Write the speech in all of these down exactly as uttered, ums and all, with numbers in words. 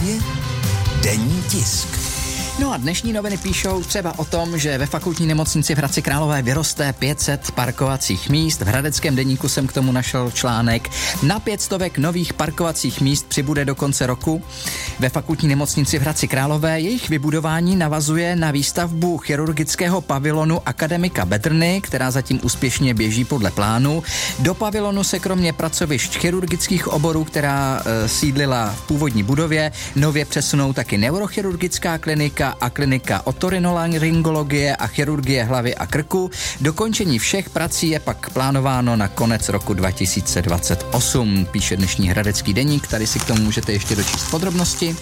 Filozofie, denní tisk. No a dnešní noviny píšou třeba o tom, že ve fakultní nemocnici v Hradci Králové vyroste pět set parkovacích míst. V Hradeckém deníku jsem k tomu našel článek. Na pět stovek nových parkovacích míst přibude do konce roku. Ve fakultní nemocnici v Hradci Králové jejich vybudování navazuje na výstavbu chirurgického pavilonu akademika Bedrny, která zatím úspěšně běží podle plánu. Do pavilonu se kromě pracovišť chirurgických oborů, která e, sídlila v původní budově, nově přesunou taky neurochirurgická klinika a klinika otorinolaryngologie a chirurgie hlavy a krku. Dokončení všech prací je pak plánováno na konec roku dva tisíce dvacet osm, píše dnešní Hradecký deník, tady si k tomu můžete ještě dočíst podrobnosti.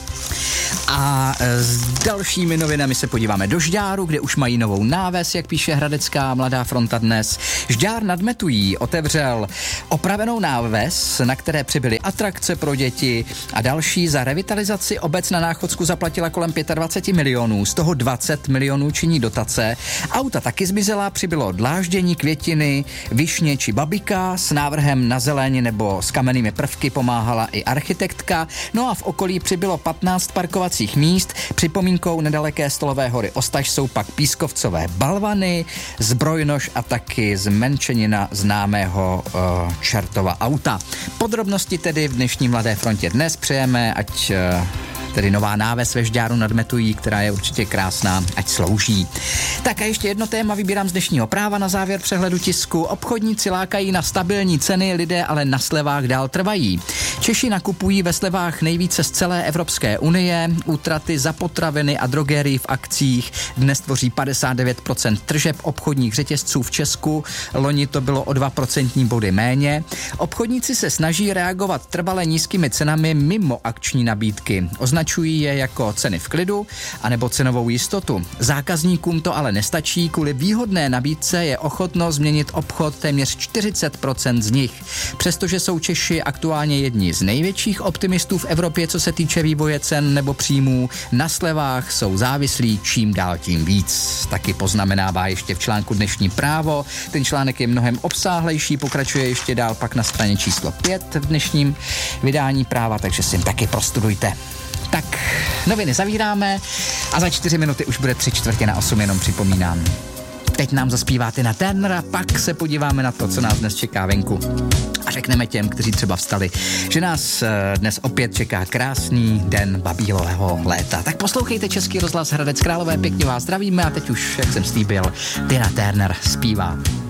A s dalšími novinami se podíváme do Žďáru, kde už mají novou náves, jak píše Hradecká Mladá fronta dnes. Žďár nad Metují otevřel opravenou náves, na které přibyly atrakce pro děti a další. Za revitalizaci obec na Náchodsku zaplatila kolem dvacet pět milionů, z toho dvacet milionů činí dotace. Auta taky zmizela, přibylo dláždění, květiny, višně či babika, s návrhem na zeleň nebo s kamennými prvky pomáhala i architektka. No a v okolí přibylo patnáct parkovacích míst. Připomínkou nedaleké Stolové hory Ostaž jsou pak pískovcové balvany, zbrojnož a taky zmenšenina známého uh, Čertova auta. Podrobnosti tedy v dnešní Mladé frontě dnes přejeme, ať uh, tedy nová náves ve Žďáru nad Metují, která je určitě krásná, ať slouží. Tak a ještě jedno téma vybírám z dnešního Práva na závěr přehledu tisku. Obchodníci lákají na stabilní ceny, lidé ale na slevách dál trvají. Češi nakupují ve slevách nejvíce z celé Evropské unie. Útraty za potraviny a drogérii v akcích dnes tvoří padesát devět procent tržeb obchodních řetězců v Česku. Loni to bylo o dva procentní body méně. Obchodníci se snaží reagovat trvale nízkými cenami mimo akční nabídky. Označují je jako ceny v klidu anebo cenovou jistotu. Zákazníkům to ale nestačí, kvůli výhodné nabídce je ochotno změnit obchod téměř čtyřicet procent z nich. Přestože jsou Češi aktuálně jedni z největších optimistů v Evropě, co se týče vývoje cen nebo příjmů, na slevách jsou závislí čím dál tím víc. Taky poznamenává ještě v článku Dnešní Právo. Ten článek je mnohem obsáhlejší, pokračuje ještě dál pak na straně číslo pět v dnešním vydání Práva, takže si jim taky prostudujte. Tak, noviny zavíráme a za čtyři minuty už bude tři čtvrtě na osm, jenom připomínám. Teď nám zaspívá Tina Turnera, pak se podíváme na to, co nás dnes čeká venku. A řekneme těm, kteří třeba vstali, že nás dnes opět čeká krásný den babílového léta. Tak poslouchejte Český rozhlas Hradec Králové, pěkně vás zdravíme a teď už, jak jsem slíbil, Tina Turner zpívá.